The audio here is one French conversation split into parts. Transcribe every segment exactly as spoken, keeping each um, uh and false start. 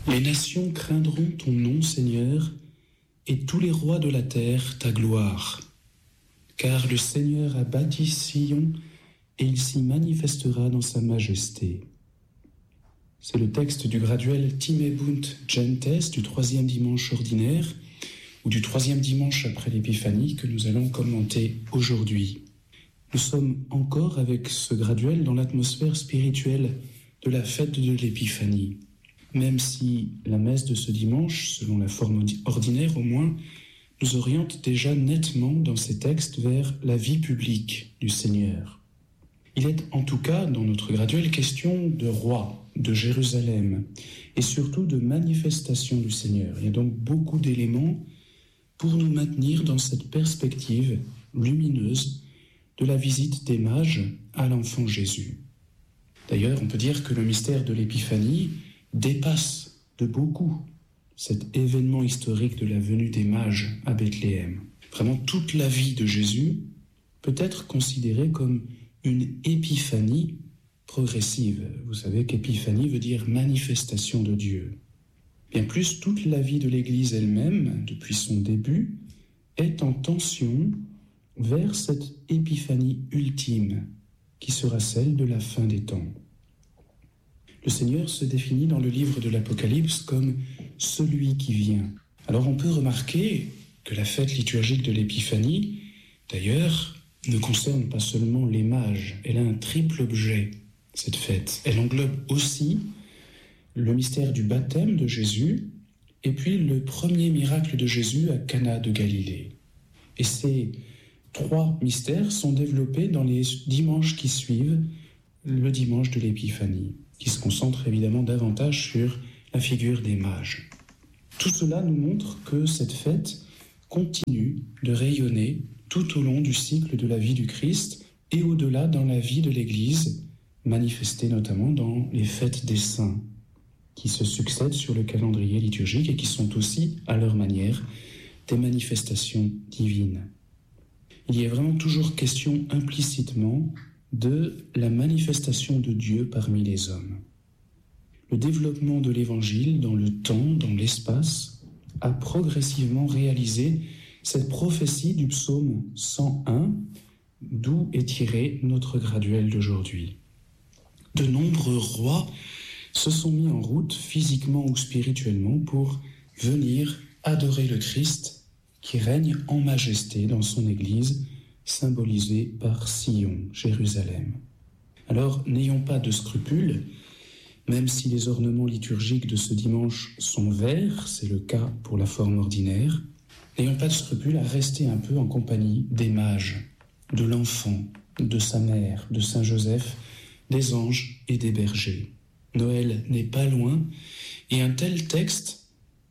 Les nations craindront ton nom, Seigneur, et tous les rois de la terre ta gloire. Car le Seigneur a bâti Sion, et il s'y manifestera dans sa majesté. C'est le texte du graduel Timebunt Gentes du troisième dimanche ordinaire, ou du troisième dimanche après l'Épiphanie, que nous allons commenter aujourd'hui. Nous sommes encore avec ce graduel dans l'atmosphère spirituelle de la fête de l'Épiphanie. Même si la messe de ce dimanche, selon la forme ordinaire au moins, nous oriente déjà nettement dans ces textes vers la vie publique du Seigneur. Il est en tout cas, dans notre graduel, question de roi, de Jérusalem, et surtout de manifestation du Seigneur. Il y a donc beaucoup d'éléments pour nous maintenir dans cette perspective lumineuse de la visite des mages à l'enfant Jésus. D'ailleurs, on peut dire que le mystère de l'Épiphanie dépasse de beaucoup cet événement historique de la venue des mages à Bethléem. Vraiment, toute la vie de Jésus peut être considérée comme une épiphanie progressive. Vous savez qu'épiphanie veut dire manifestation de Dieu. Bien plus, toute la vie de l'Église elle-même, depuis son début, est en tension vers cette épiphanie ultime qui sera celle de la fin des temps. Le Seigneur se définit dans le livre de l'Apocalypse comme « celui qui vient ». Alors on peut remarquer que la fête liturgique de l'Épiphanie, d'ailleurs, ne concerne pas seulement les mages. Elle a un triple objet, cette fête. Elle englobe aussi le mystère du baptême de Jésus et puis le premier miracle de Jésus à Cana de Galilée. Et ces trois mystères sont développés dans les dimanches qui suivent le dimanche de l'Épiphanie, qui se concentre évidemment davantage sur la figure des mages. Tout cela nous montre que cette fête continue de rayonner tout au long du cycle de la vie du Christ et au-delà dans la vie de l'Église, manifestée notamment dans les fêtes des saints, qui se succèdent sur le calendrier liturgique et qui sont aussi, à leur manière, des manifestations divines. Il y a vraiment toujours question implicitement de la manifestation de Dieu parmi les hommes. Le développement de l'Évangile dans le temps, dans l'espace, a progressivement réalisé cette prophétie du psaume cent un, d'où est tiré notre graduel d'aujourd'hui. De nombreux rois se sont mis en route, physiquement ou spirituellement, pour venir adorer le Christ qui règne en majesté dans son Église, symbolisé par Sion, Jérusalem. Alors, n'ayons pas de scrupules, même si les ornements liturgiques de ce dimanche sont verts, c'est le cas pour la forme ordinaire, n'ayons pas de scrupules à rester un peu en compagnie des mages, de l'enfant, de sa mère, de Saint Joseph, des anges et des bergers. Noël n'est pas loin, et un tel texte,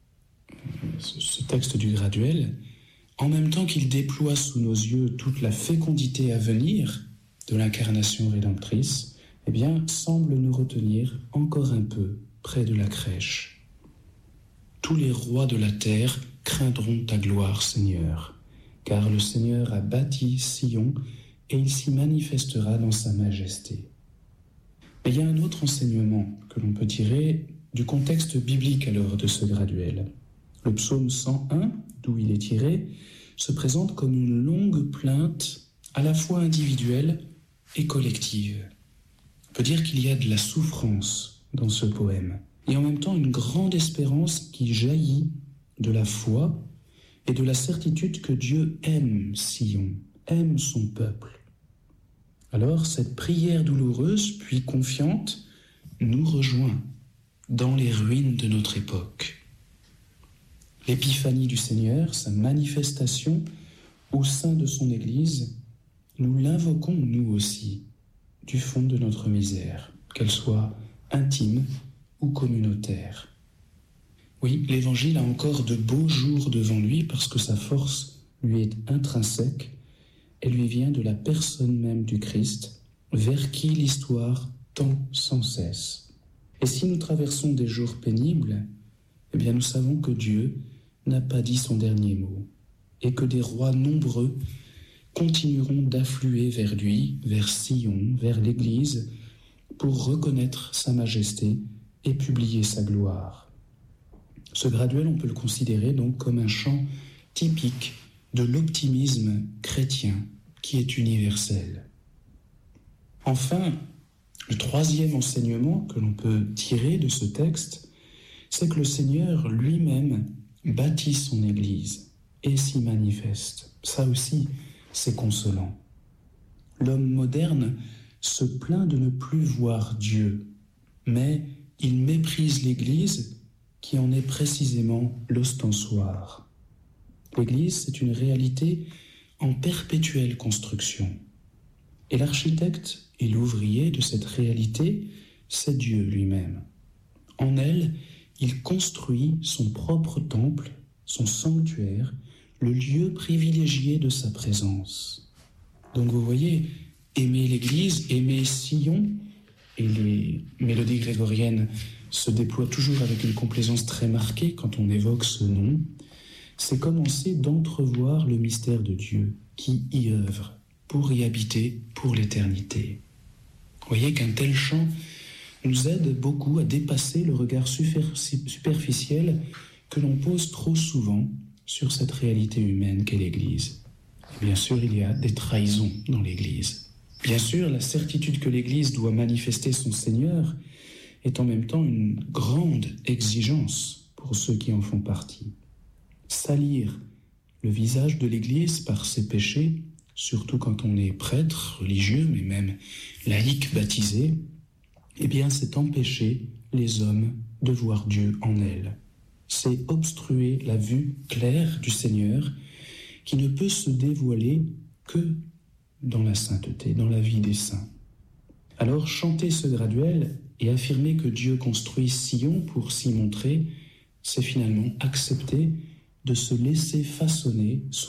ce texte du graduel, en même temps qu'il déploie sous nos yeux toute la fécondité à venir de l'incarnation rédemptrice, eh bien, semble nous retenir encore un peu près de la crèche. Tous les rois de la terre craindront ta gloire, Seigneur, car le Seigneur a bâti Sion et il s'y manifestera dans sa majesté. Mais il y a un autre enseignement que l'on peut tirer du contexte biblique alors de ce graduel. Le psaume cent un, d'où il est tiré, se présente comme une longue plainte à la fois individuelle et collective. On peut dire qu'il y a de la souffrance dans ce poème, et en même temps une grande espérance qui jaillit de la foi et de la certitude que Dieu aime Sion, aime son peuple. Alors cette prière douloureuse, puis confiante, nous rejoint dans les ruines de notre époque. L'épiphanie du Seigneur, sa manifestation au sein de son Église, nous l'invoquons nous aussi du fond de notre misère, qu'elle soit intime ou communautaire. Oui, l'Évangile a encore de beaux jours devant lui parce que sa force lui est intrinsèque, elle lui vient de la personne même du Christ, vers qui l'histoire tend sans cesse. Et si nous traversons des jours pénibles, eh bien nous savons que Dieu n'a pas dit son dernier mot, et que des rois nombreux continueront d'affluer vers lui, vers Sion, vers l'Église, pour reconnaître sa majesté et publier sa gloire. Ce graduel, on peut le considérer donc comme un chant typique de l'optimisme chrétien qui est universel. Enfin, le troisième enseignement que l'on peut tirer de ce texte, c'est que le Seigneur lui-même bâtit son Église et s'y manifeste. Ça aussi, c'est consolant. L'homme moderne se plaint de ne plus voir Dieu, mais il méprise l'Église qui en est précisément l'ostensoir. L'Église, c'est une réalité en perpétuelle construction. Et l'architecte et l'ouvrier de cette réalité, c'est Dieu lui-même. En elle, il construit son propre temple, son sanctuaire, le lieu privilégié de sa présence. Donc vous voyez, aimer l'Église, aimer Sion, et les mélodies grégoriennes se déploient toujours avec une complaisance très marquée quand on évoque ce nom, c'est commencer d'entrevoir le mystère de Dieu qui y œuvre pour y habiter pour l'éternité. Vous voyez qu'un tel chant nous aide beaucoup à dépasser le regard superficiel que l'on pose trop souvent sur cette réalité humaine qu'est l'Église. Et bien sûr, il y a des trahisons dans l'Église. Bien sûr, la certitude que l'Église doit manifester son Seigneur est en même temps une grande exigence pour ceux qui en font partie. Salir le visage de l'Église par ses péchés, surtout quand on est prêtre, religieux, mais même laïque baptisé, eh bien c'est empêcher les hommes de voir Dieu en elle. C'est obstruer la vue claire du Seigneur qui ne peut se dévoiler que dans la sainteté, dans la vie des saints. Alors chanter ce graduel et affirmer que Dieu construit Sion pour s'y montrer, c'est finalement accepter de se laisser façonner